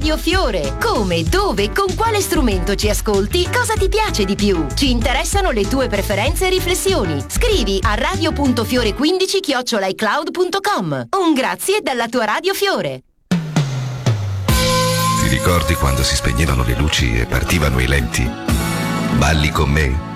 Radio Fiore. Come, dove, con quale strumento ci ascolti, cosa ti piace di più? Ci interessano le tue preferenze e riflessioni. Scrivi a radio.fiore15@icloud.com. Un grazie dalla tua Radio Fiore. Ti ricordi quando si spegnevano le luci e partivano i lenti? Balli con me